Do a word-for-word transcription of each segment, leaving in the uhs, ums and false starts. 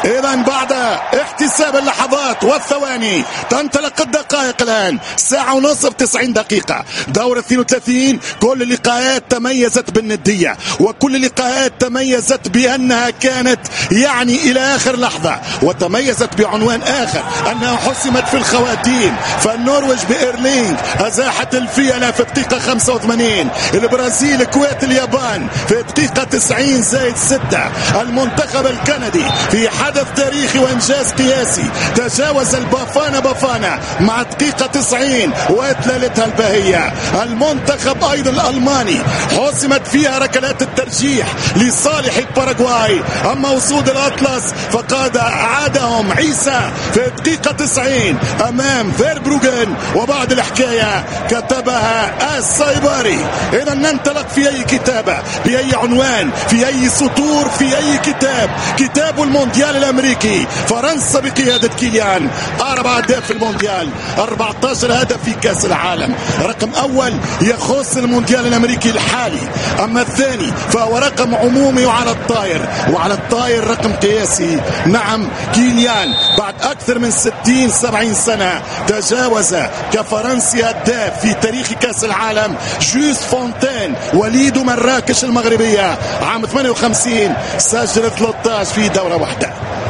إذا بعد احتساب اللحظات والثواني تنطلق الدقائق الآن. ساعة ونصف تسعين دقيقة. دور اثنين وثلاثين. كل اللقاءات تميزت بالندية، وكل اللقاءات تميزت بأنها كانت يعني إلى آخر لحظة، وتميزت بعنوان آخر أنها حسمت في الخواتيم. فالنرويج بإيرلينغ أزاحت الفيلة في الدقيقة خمسة وثمانين. البرازيل كويت اليابان في الدقيقة تسعين زائد ستة. المنتخب الكندي في حدث تاريخي وإنجاز قياسي تجاوز البافانا بافانا مع دقيقة تسعين وإتلالتها الباهية. المنتخب أيضا الألماني حسمت فيها ركلات الترجيح لصالح الباراغواي. أما أسود الأطلس فقد عادهم عيسى في الدقيقة تسعين أمام فيربروغن، وبعد الحكاية كتبها السايباري. إذا ننطلق في أي كتابة، بأي عنوان، في أي سطور، في أي كتاب. كتاب المونديال الأمريكي، فرنسا بقيادة كيليان أربع أهداف في المونديال، أربعة عشر هدف في كأس العالم. رقم أول يخص المونديال الأمريكي الحالي، أما الثاني فهو رقم عمومي وعلى الطاير، وعلى الطاير رقم قياسي. نعم كيليان بعد أكثر من ستين سبعين سنة تجاوز كفرنسي هداف في تاريخ كأس العالم جوز فونتين وليد مراكش المغربية عام ثمانية وخمسين، سجل ثلاثة عشر في دورة واحدة.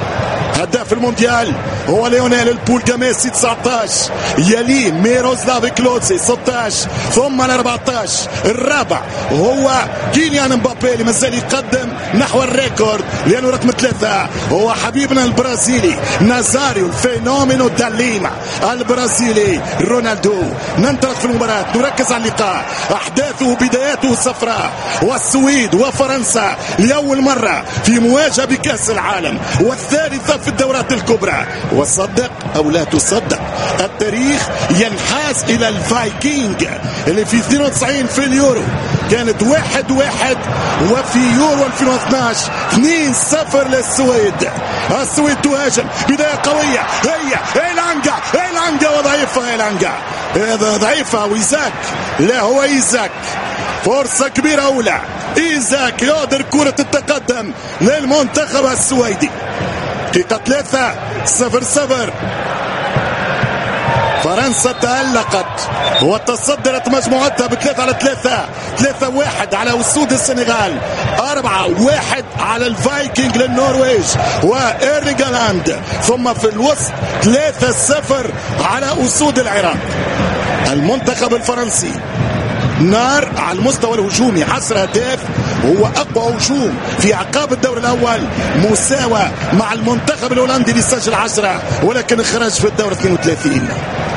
هداف المونديال هو ليونيل البولجا ميسي تسعة عشر، يليه ميروسلاف كلوتسي ستة عشر، ثم ال أربعة عشر. الرابع هو كيليان مبابي اللي مازال يقدم نحو الريكورد لأنه رقم ثلاثة هو حبيبنا البرازيلي نازاريو الفينومينو داليما البرازيلي رونالدو. ننطلق في المباراة، نركز على اللقاء، أحداثه بداياته صفراء، والسويد وفرنسا لأول مرة في مواجهة بكأس العالم والثالثة في الدورات الكبرى. وصدق أو لا تصدق، التاريخ ينحاز إلى الفايكينج اللي في اثنين وتسعين في اليورو كانت واحد واحد، وفي يورو ألفين واثني عشر اثنين صفر للسويد. السويد تهاجم بداية قوية، هي إيلانجا إيلانجا وضعيفة إيلانجا ضعيفة، وإيزاك لا هو إيزاك فرصة كبيرة أولى. إيزاك يقدر كرة التقدم للمنتخب السويدي. دقيقة ثلاثة صفر صفر. فرنسا تألقت وتصدرت مجموعتها بثلاثة على ثلاثة، ثلاثة واحد على أسود السنغال، أربعة واحد على الفايكنج للنرويج وإيرليغالاند، ثم في الوسط ثلاثة صفر على أسود العراق. المنتخب الفرنسي نار على المستوى الهجومي، حصر أهداف، هو أقوى هجوم في عقاب الدور الأول، مساواة مع المنتخب الهولندي اللي سجل عشرة ولكن خرج في الدور اثنين وثلاثين.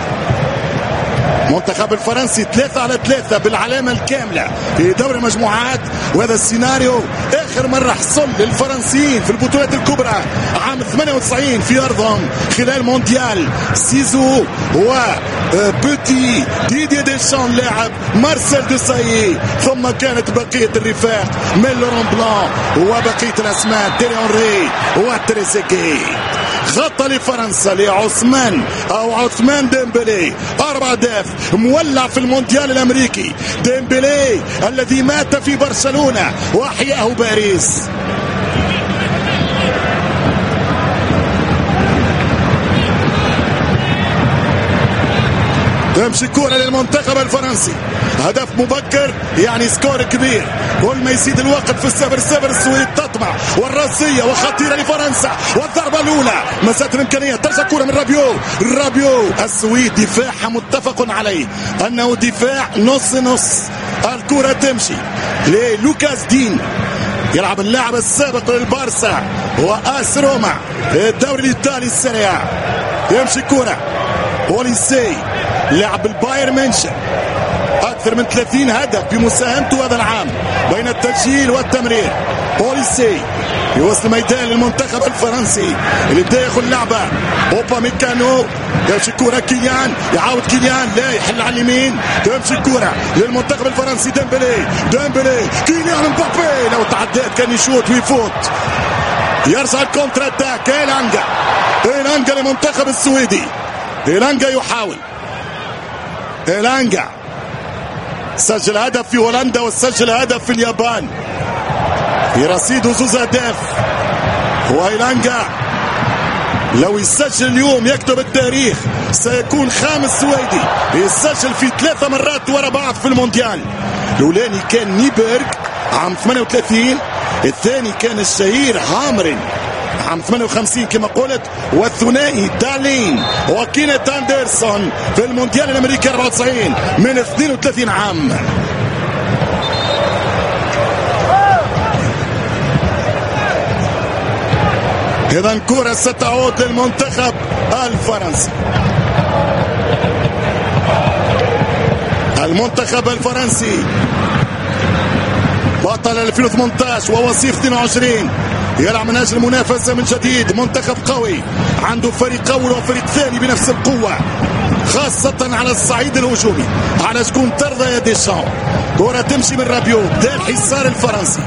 منتخب الفرنسي ثلاثة على ثلاثة بالعلامة الكاملة في دور المجموعات، وهذا السيناريو آخر مرة حصل للفرنسيين في البطولات الكبرى عام ثمانية وتسعين في أرضهم خلال مونديال سيزو وبوتي ديدي ديشان لاعب مارسيل دوسايي، ثم كانت بقية الرفاق من لورون بلان وبقية الأسماء تيري أونري وتريزيجيه. خطة لفرنسا لعثمان أو عثمان ديمبلي، أربع أهداف، مولع في المونديال الأمريكي. ديمبلي الذي مات في برشلونة وأحياه باريس. تمشي كرة للمنتخب الفرنسي، هدف مبكر يعني سكور كبير. كل ما يزيد الوقت في السبر سبر السويد تطمع، والراسية وخطيرة لفرنسا، والضربة الأولى مسات الإمكانية، ترجع كرة من رابيو. رابيو السويد دفاعها متفق عليه أنه دفاع نص نص. الكرة تمشي للوكاس دين، يلعب اللاعب السابق للبارسا وآس روما في الدوري الإيطالي السريع. يمشي كرة بوليسي لاعب الباير ميونخ، أكثر من ثلاثين هدف بمساهمته هذا العام بين التسجيل والتمرير. بوليسي في وسط الميدان للمنتخب الفرنسي اللي بدا ياخذ اللعبة. أوبا ميكانو، تمشي كرة كيليان، يعاود كيليان، لا يحل على اليمين، تمشي كرة للمنتخب الفرنسي. ديمبلي ديمبلي كيليان مبابي لو تعدات كان يشوط ويفوت. يرجع الكونتر اتاك. إيلانجا إيلانجا للمنتخب السويدي، إيلانجا يحاول. إيلانجا سجل هدف في هولندا وسجل هدف في اليابان، في رصيده زوز أهداف. وإيلانجا لو يسجل اليوم يكتب التاريخ، سيكون خامس سويدي يسجل في ثلاثة مرات ورا بعض في المونديال. الأولاني كان نيبرغ عام ثمانية وثلاثين، الثاني كان الشهير هامرين عام ثمانية وخمسين كما قلت، والثنائي دالين وكينيت أندرسون في المونديال الأمريكي أربعة وتسعين من اثنين وثلاثين عام. إذا كرة ستعود للمنتخب الفرنسي. المنتخب الفرنسي بطل ألفين وثمانية عشر ووصيف اثنين وعشرين يلعب من أجل المنافسة من جديد. منتخب قوي عنده فريق أول وفريق ثاني بنفس القوة، خاصة على الصعيد الهجومي. على شكون ترضى يا ديشان؟ كرة تمشي من رابيو بدا الحصار الفرنسي.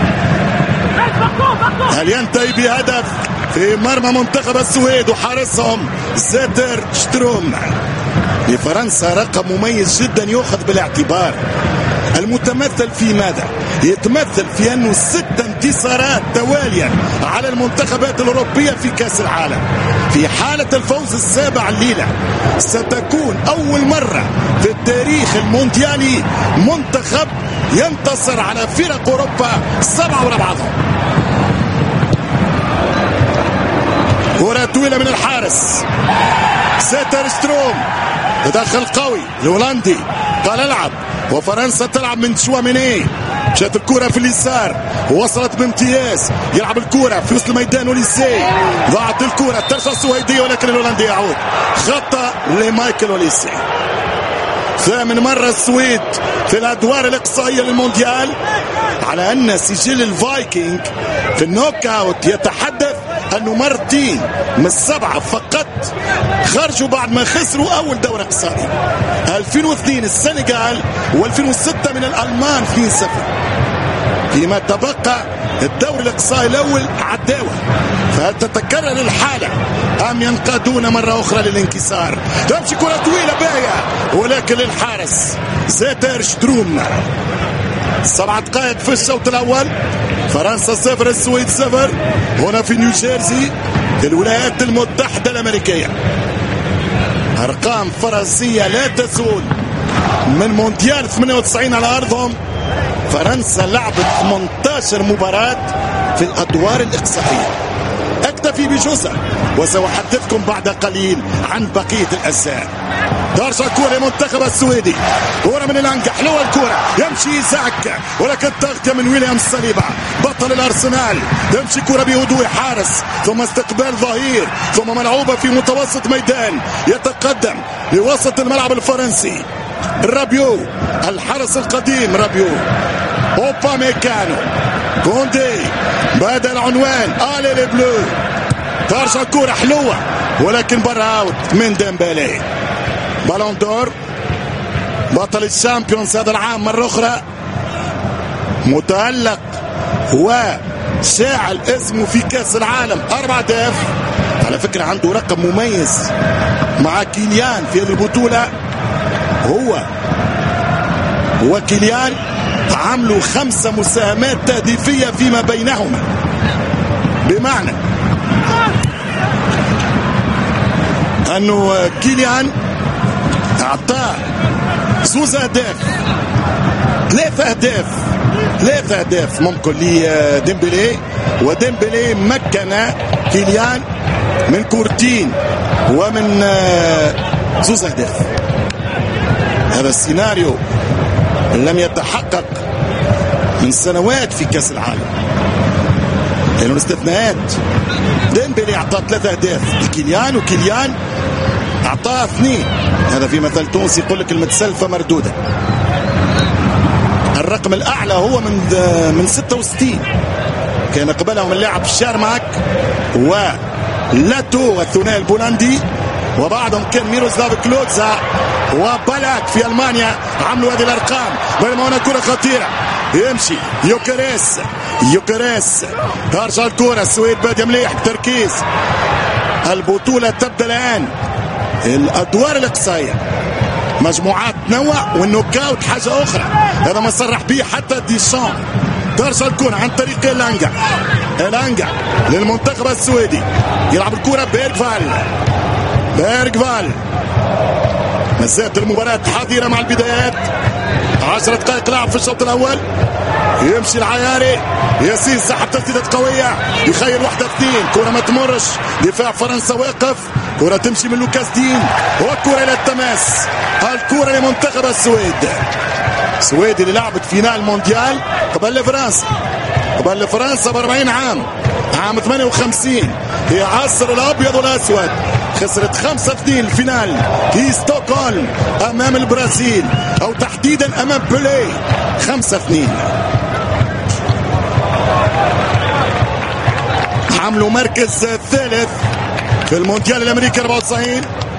هل ينتهي بهدف في مرمى منتخب السويد وحارسهم زيتر شتروم؟ لفرنسا رقم مميز جدا يؤخذ بالاعتبار، المتمثل في ماذا؟ يتمثل في أنه ست انتصارات تواليا على المنتخبات الأوروبية في كأس العالم. في حالة الفوز السابع الليلة ستكون أول مرة في التاريخ المونديالي منتخب ينتصر على فرق أوروبا سبعة ورا بعضهم. كرة طويلة من الحارس زيتر شتروم، تدخل قوي الهولندي قال العب، وفرنسا تلعب من شواميني. شات الكرة في اليسار وصلت بامتياز، يلعب الكرة في وسط الميدان وليسي، ضاعت الكرة ترجع السويدية ولكن الهولندي يعود. خطأ لمايكل وليسي. ثامن مرة السويد في الأدوار الإقصائية للمونديال، على أن سجل الفايكنج في النوك أوت يتحدث أنه مرتين من السبعة فقط خرجوا بعد ما خسروا أول دورة إقصائي. ألفين واثنين السنغال وألفين وستة من الألمان اثنين صفر. فيما تبقى الدور الإقصائي الأول عداوة، فهل تتكرر الحالة أم ينقادون مرة أخرى للانكسار؟ تمشي كرة طويلة باهية ولكن للحارس زيتر شتروم. سبعة دقائق في الشوط الأول، فرنسا صفر السويد صفر، هنا في نيوجيرسي الولايات المتحدة الأمريكية. أرقام فرنسية لا تزول من مونديال ثمانية وتسعين على أرضهم. فرنسا لعبت ثمانية عشر مباراة في الأدوار الإقصائية. أكتفي بجزء وسأحدثكم بعد قليل عن بقية الأجزاء. ترجع كرة منتخب السويدي، كرة من الأنجح، حلوة الكرة، يمشي زاك ولكن تغطية من ويليام صليبة بطل الأرسنال. تمشي كرة بهدوء حارس ثم استقبال ظهير ثم ملعوبة في متوسط ميدان، يتقدم لوسط الملعب الفرنسي رابيو الحارس القديم. رابيو أوبا ميكانو كوندي بدأ العنوان آلي لي بلو. ترجع كرة حلوة ولكن برا اوت من ديمبélé. بالون دور بطل الشامبيونز هذا العام مرة أخرى، متألق وشاعل اسمه في كأس العالم، أربع أهداف. على فكرة عنده رقم مميز مع كيليان في هذه البطولة، هو وكيليان عملوا خمسة مساهمات تهديفية فيما بينهما، بمعنى أنه كيليان أعطاه زوز أهداف، ثلاثة أهداف ثلاثة أهداف ممكن لديمبélé، وديمبélé مكن كيليان من كورتين ومن زوز أهداف. هذا السيناريو لم يتحقق من سنوات في كأس العالم، لأنه الاستثناءات ديمبélé أعطاه ثلاثة أهداف لكيليان وكيليان أعطاه اثنين. هذا في مثل تونسي يقول لك المتسلفة مردودة. الرقم الأعلى هو من من ستة وستين، كان قبلهم اللاعب شارماك ولاتو الثنائي البولندي، وبعدهم كان ميروسلاف كلوتزا وبالاك في ألمانيا عملوا هذه الأرقام. بينما هنا كرة خطيرة، يمشي يوكريس يوكريس ترجع الكرة. السويد بادية مليح بتركيز. البطولة تبدأ الآن، الأدوار الإقصائية مجموعات نوع والنوكاوت حاجة أخرى. هذا ما صرح به حتى ديشان ترجع الكرة عن طريق إلانجا. إلانجا للمنتخب السويدي يلعب الكرة بيرغفال. بيرغفال مازالت المباراة حاضرة مع البدايات. عشرة دقائق لعب في الشوط الأول. يمشي العياري ياسين سحب تسديدات قوية يخيل واحدة اثنين. كرة ما تمرش. دفاع فرنسا واقف. كرة تمشي من لوكاس دين والكرة إلى التماس. الكرة لمنتخب السويد. السويد اللي لعبت فينال مونديال قبل لفرنسا قبل لفرنسا ب أربعين عام عام ثمانية وخمسين في عصر الأبيض والأسود. خسرت خمسة اثنين الفينال في ستوكهولم أمام البرازيل أو تحديدا أمام بيليه خمسة اثنين. عملوا مركز ثالث في المونديال الأمريكي أربعة وتسعين.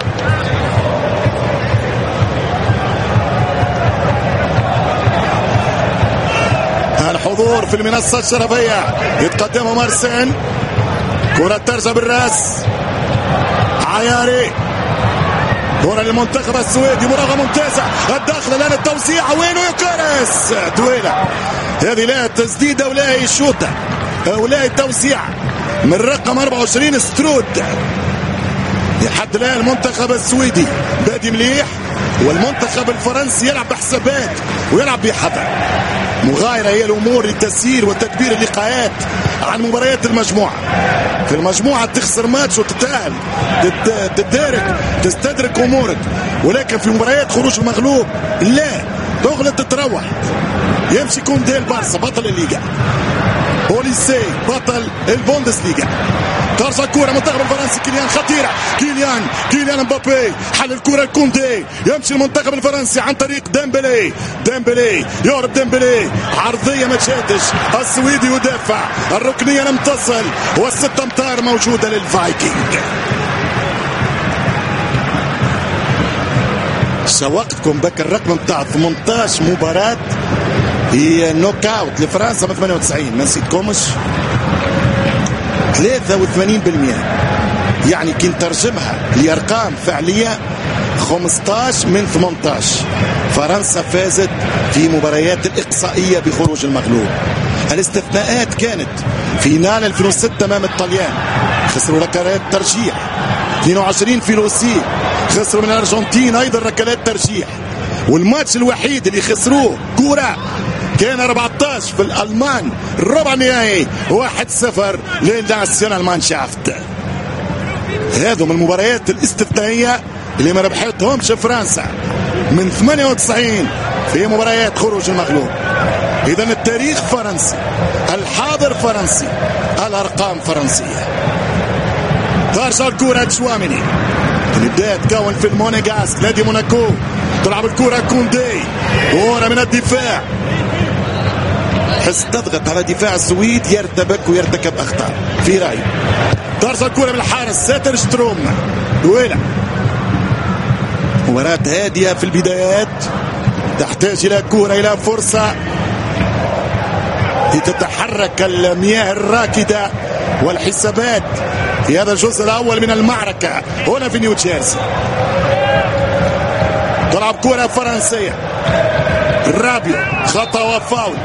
الحضور في المنصة الشرفية يتقدموا مارسين. كرة ترجع بالراس. عياري. كرة للمنتخب السويدي. مراوغة ممتازة. الداخل الآن التوزيع وينو يوكاريس. دويلة هذه لا تسديدة ولا هي شوطة ولا توزيع من رقم أربعة وعشرين سترود. لحد الآن المنتخب السويدي بادي مليح والمنتخب الفرنسي يلعب بحسابات ويلعب بحذر. مغايرة هي الأمور لتسيير وتدبير اللقاءات عن مباريات المجموعة. في المجموعة تخسر ماتش وتتأهل تتدارك تستدرك أمورك، ولكن في مباريات خروج المغلوب لا تغلط تتروح. يمشي كوندي البارسا بطل الليغا. بوليسي بطل البوندسليغا. ترجع الكرة منتخب الفرنسي. كيليان خطيرة. كيليان كيليان مبابي حل الكرة الكوندي. يمشي المنتخب الفرنسي عن طريق ديمبلي. ديمبلي يهرب. ديمبلي عرضية ما تشاتش. السويدي يدافع. الركنية لم تصل والست امتار موجودة للفايكنج. شوقتكم بك الرقم بتاع ثمانية عشر مباراة هي نوك اوت لفرنسا من ثمانية وتسعين. ما نسيتكمش ثلاثة وثمانين بالمئة. يعني كي نترجمها لأرقام فعلية خمسة عشر من ثمانية عشر. فرنسا فازت في مباريات الإقصائية بخروج المغلوب. الاستثناءات كانت فينال ألفين وستة أمام الطليان خسروا ركلات ترجيح. اثنين وعشرين في لوسي خسروا من الأرجنتين أيضا ركلات ترجيح. والماتش الوحيد اللي خسروه كورة كان أربعة عشر في الألمان الربع نهائي واحد صفر للناسيونال مانشافت. هذو من المباريات الاستثنائية اللي ما ربحتهمش فرنسا من ثمانية وتسعين في مباريات خروج المغلوب. إذا التاريخ فرنسي، الحاضر فرنسي، الأرقام فرنسية. ترجع الكرة تشواميني اللي بدأت تكون في المونيغاس نادي موناكو. تلعب الكرة كوندي. كرة من الدفاع. حس تضغط على دفاع السويد يرتبك ويرتكب أخطاء في رأيي. ترجع الكرة من الحارس ساتر شتروم. دويلة. مباراة هادية في البدايات تحتاج إلى كرة إلى فرصة لتتحرك المياه الراكدة والحسابات في هذا الجزء الأول من المعركة هنا في نيوجيرسي. تلعب كرة فرنسية. رابيو خطأ وفاول.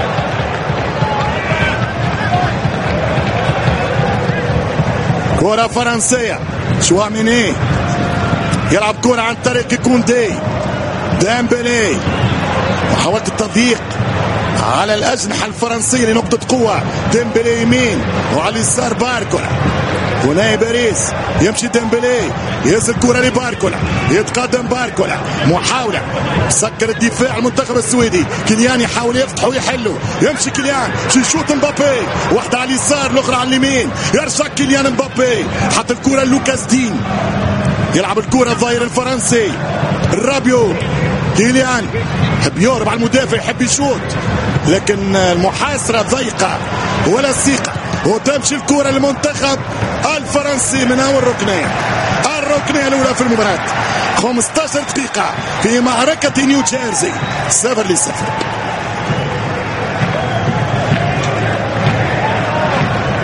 كرة فرنسية. شواميني يلعب كرة عن طريق كوندي. ديمبلي محاولة التضييق على الأجنحة الفرنسية لنقطة قوة. ديمبلي يمين وعلى اليسار باركولا. هنا باريس يمشي ديمبلي ينزل كرة لباركولا. يتقدم باركولا. محاولة سكر الدفاع المنتخب السويدي. كيليان يحاول يفتح ويحله. يمشي كيليان يشوط مبابي. واحدة على اليسار الأخرى على اليمين. يرجع كيليان مبابي. حط الكرة لوكاس دين. يلعب الكرة الظاهر الفرنسي. رابيو. كيليان يحب يهرب على المدافع يحب يشوط لكن المحاصرة ضيقة ولا ثقة وتمشي الكرة للمنتخب الفرنسي من أول ركنية. الركنية الأولى في المباراة. خمسة عشر دقيقة في معركة نيوجيرسي. صفر لصفر.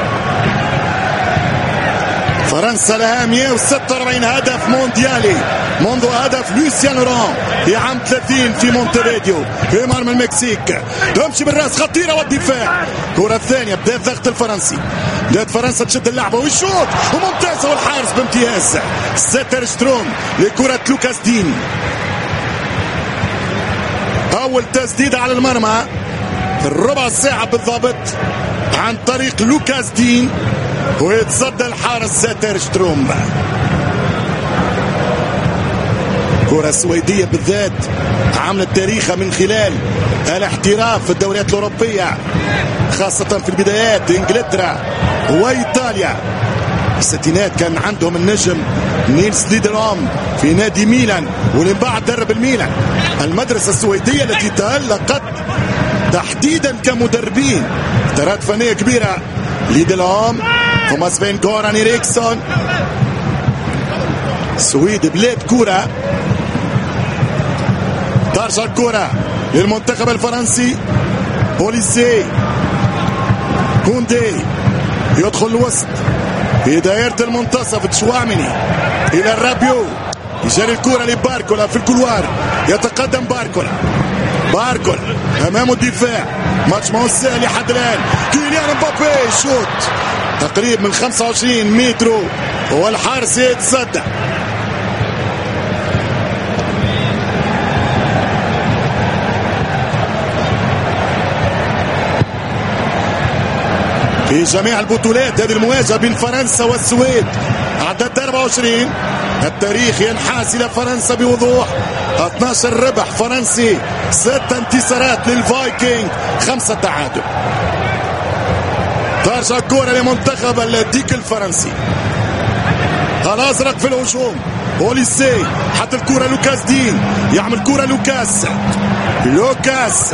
فرنسا لها مئة وستة وأربعين هدف مونديالي منذ هدف لوسيان لوران في عام ثلاثين في مونتفيديو في مرمى المكسيك. تمشي بالراس خطيره والدفاع. كرة الثانيه بدا الضغط الفرنسي، بدات فرنسا تشد اللعبه والشوط وممتازه والحارس بامتياز سترشتروم لكرة لوكاس دين. اول تسديده على المرمى في الربع ساعه بالضبط عن طريق لوكاس دين ويتصدى الحارس سترشتروم. كرة سويدية بالذات عملت تاريخها من خلال الاحتراف في الدوريات الأوروبية، خاصة في البدايات انجلترا وايطاليا. في الستينات كان عندهم النجم نيلس ليدرام في نادي ميلان واللي من بعد درب الميلان. المدرسة السويدية التي تألقت تحديدا كمدربين اختيارات فنية كبيرة، ليدرام، توماس فين غوران إريكسون. السويد بلاد كرة. ترجع الكرة للمنتخب الفرنسي. اوليسي، كوندي يدخل الوسط في دائرة المنتصف. تشواميني إلى الرابيو، يجري الكرة لباركولا في الكولوار. يتقدم باركولا، باركولا أمامه الدفاع. ماتش ما هو سهل لحد الآن. كيليان مبابي شوت تقريبا من خمسة وعشرين متر والحارس يتصدى. في جميع البطولات هذه المواجهة بين فرنسا والسويد عدد أربعة وعشرين. التاريخ ينحاز إلى فرنسا بوضوح. اثني عشر ربح فرنسي، ستة انتصارات للفايكنج، خمسة تعادل. ترجع الكرة لمنتخب الديك الفرنسي. الأزرق في الهجوم. اوليسي حتى الكرة لوكاس دين، يعمل كرة لوكاس لوكاس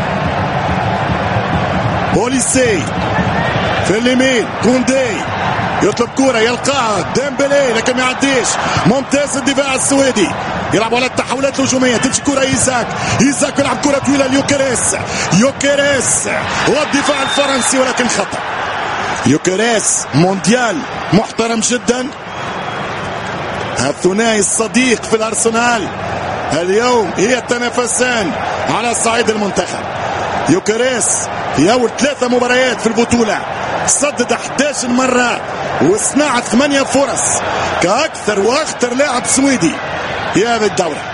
اوليسي في اليمين. كوندي يطلب كرة يلقاها ديمبلي لكن ما يعديش. ممتاز الدفاع السويدي، يلعب على التحولات الهجومية. تمشي كرة ايزاك، ايزاك يلعب كرة طويلة ليوكيريس. يوكيريس والدفاع الفرنسي ولكن خطأ. يوكيريس مونديال محترم جدا، الثنائي الصديق في الارسنال اليوم هي التنافسان على صعيد المنتخب. يوكيريس في اول ثلاثة مباريات في البطولة سدد أحد عشر مرة وصنع ثمانية فرص كأكثر وأخطر لاعب سويدي في هذه الدورة.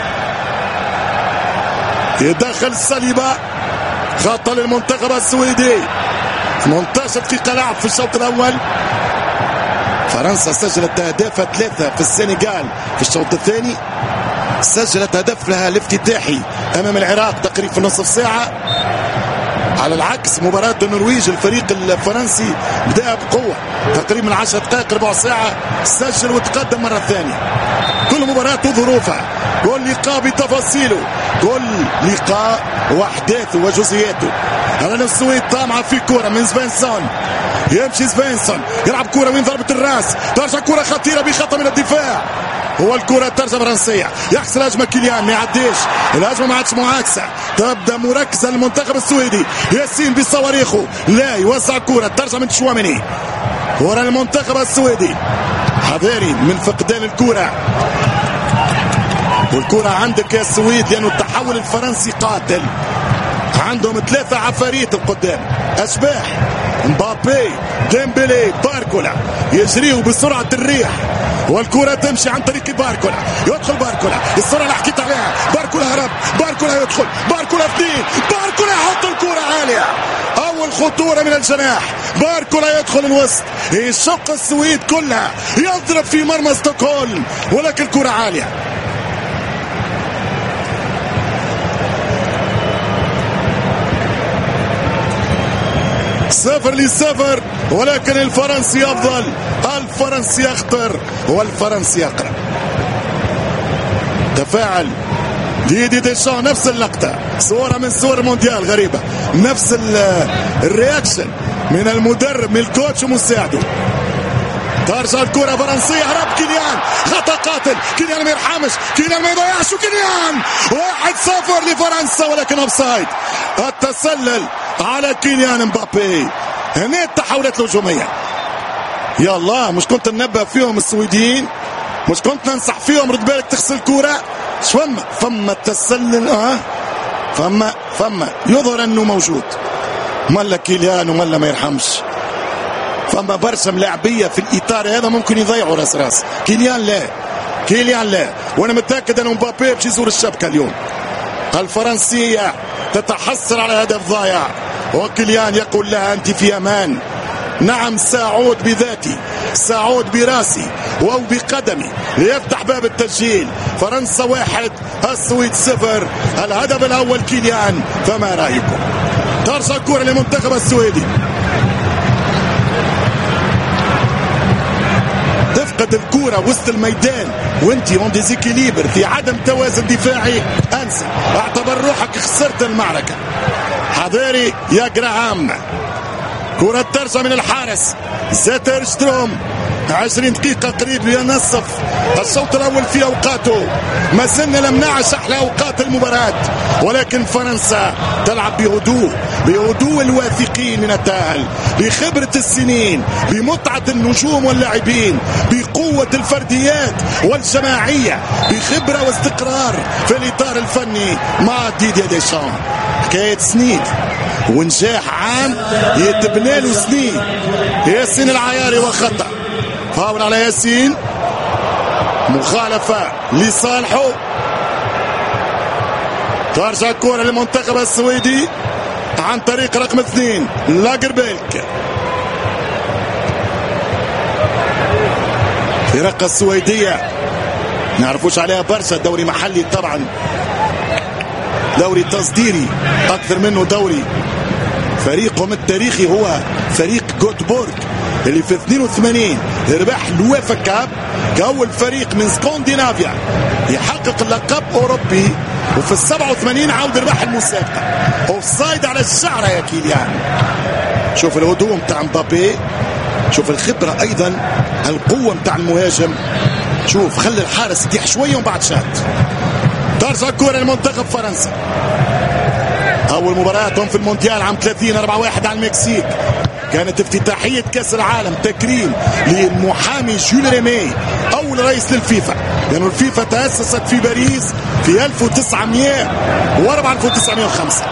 يدخل الصليبة، خطأ للمنتخب السويدي. ثمانية عشر دقيقة لعب في الشوط الأول. فرنسا سجلت أهداف ثلاثة في السنغال في الشوط الثاني، سجلت هدف لها الافتتاحي أمام العراق تقريبا في نصف ساعة. على العكس مباراة النرويج الفريق الفرنسي بدأ بقوة تقريبا عشر دقائق ربع ساعة، سجل وتقدم مرة ثانية. كل مباراة وظروفها، كل لقاء بتفاصيله، كل لقاء وأحداثه وجزئياته. الآن السويد طامعة في كرة من سفينسون، يمشي سفينسون يلعب كرة من ضربة الراس. ترجع كرة خطيرة بخطأ من الدفاع. هو الكرة ترجع فرنسية، يحصل هجمة كيليان ما يعديش. الهجمة ما عادش معاكسة، تبدأ مركزة المنتخب السويدي. ياسين بصواريخه لا يوزع الكرة، ترجع من تشواميني. كرة المنتخب السويدي حذاري من فقدان الكرة، والكرة عندك يا السويد لأنه التحول الفرنسي قاتل. عندهم ثلاثة عفاريت القدام أشباح، مبابي، ديمبلي، باركولا يجريوا بسرعة الريح، والكرة تمشي عن طريق باركولا. يدخل باركولا، السرعة اللي حكيت عليها. باركولا هرب، باركولا يدخل، باركولا اثنين، باركولا يحط الكرة عالية. أول خطورة من الجناح، باركولا يدخل الوسط، يشق السويد كلها، يضرب في مرمى ستوكهولم ولكن الكرة عالية. صفر لصفر، ولكن الفرنسي أفضل، الفرنسي أخطر والفرنسي أقرب. تفاعل ديدي ديشان، نفس اللقطة، صورة من صور المونديال غريبة، نفس الرياكشن من المدرب من الكوتش ومساعده. ترجع الكرة فرنسية، هرب كيليان، خطأ قاتل، كيليان ما يرحمش، كيليان ما يضيعش، وكيليان واحد صفر لفرنسا ولكن اوفسايد. التسلل على كيليان مبابي. هنا التحولات الهجومية، يا الله مش كنت ننبه فيهم السويديين. مش كنت ننصح فيهم رد بالك تغسل كورة. فما فما التسلل اه فما فما يظهر انه موجود. ملا كيليان وملا ما يرحمش. فما برشا ملاعبية في الإطار هذا ممكن يضيعوا راس راس. كيليان لا كيليان لا وانا متأكد ان مبابي باش يزور الشبكة اليوم. الفرنسية تتحسر على هدف ضايع وكيليان يقول لها انت في امان. نعم سأعود بذاتي سأعود براسي أو بقدمي ليفتح باب التسجيل. فرنسا واحد السويد صفر. الهدف الأول كيليان. فما رأيكم؟ ترجع الكرة للمنتخب السويدي. تفقد الكرة وسط الميدان وانت اون ديزيكيليبر في عدم توازن دفاعي. انسى اعتبر روحك خسرت المعركة. حذاري يا جراهام. كرة ترجع من الحارس زيترشتروم. عشرين دقيقة قريب لنصف الشوط الأول في أوقاته. ما زلنا لم نعش أحلى أوقات المباراة ولكن فرنسا تلعب بهدوء بهدوء الواثقين من التأهل بخبرة السنين بمتعة النجوم واللاعبين بقوة الفرديات والجماعية بخبرة واستقرار في الإطار الفني مع ديديا ديشان. حكاية سنين ونجاح عام يتبنى له سنين. ياسين العياري وخطأ. فاول على ياسين. مخالفة لصالحه. ترجع الكرة للمنتخب السويدي عن طريق رقم اثنين لاجربيلك. فرقة السويدية نعرفوش عليها برشا. دوري محلي طبعا دوري تصديري أكثر منه دوري. فريقهم التاريخي هو فريق جوتبورغ اللي في اثنين وثمانين ربح الويفا كاب كأول فريق من سكندنافيا يحقق اللقب أوروبي. وفي السبعة وثمانين عاود ربح المسابقة. أوفسايد على الشعر يا كيليان. شوف الهدوء متاع مبابي. شوف الخبرة أيضا القوة متاع المهاجم. شوف خلي الحارس يتيح شوية وبعد شات. ترجع الكرة لمنتخب فرنسا. أول مباراتهم في المونديال عام ثلاثين أربعة واحد على المكسيك. كانت افتتاحية كأس العالم تكريم للمحامي جول ريمي أول رئيس للفيفا لأن الفيفا تأسست في باريس في ألف وتسعمائة وأربعة ألف وتسعمائة وخمسة.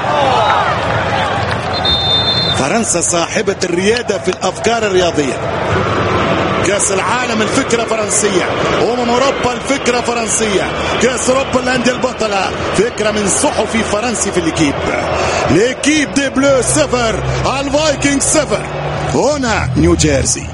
فرنسا صاحبة الريادة في الأفكار الرياضية. كأس العالم الفكرة فرنسية. أمم أوروبا الفكرة فرنسية. كأس أوروبا الأندية البطلة فكرة من صحفي فرنسي في الإكيب. الإكيب دي بلو صفر الفايكنج صفر. هنا نيوجيرسي.